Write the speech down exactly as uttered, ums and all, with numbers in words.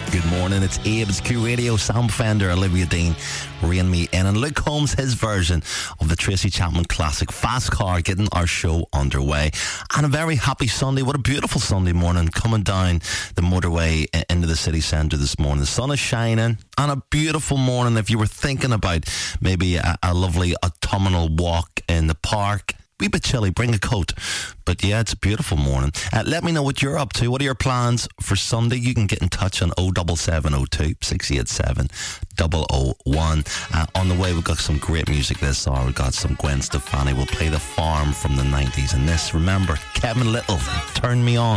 Good morning, it's Abe's Q Radio, Sam Fender, Olivia Dean, Rain Me In, and Luke Holmes, his version of the Tracy Chapman classic Fast Car, getting our show underway. And a very happy Sunday. What a beautiful Sunday morning, coming down the motorway into the city centre this morning. The sun is shining, and a beautiful morning if you were thinking about maybe a, a lovely autumnal walk in the park. Wee bit chilly, bring a coat. But yeah, it's a beautiful morning. Uh, let me know what you're up to. What are your plans for Sunday? You can get in touch on oh seven seven oh two, six eight seven, oh oh one. Uh, on the way, we've got some great music this hour. We've got some Gwen Stefani. We'll play The Farm from the nineties. And this, remember, Kevin Little, Turn Me On.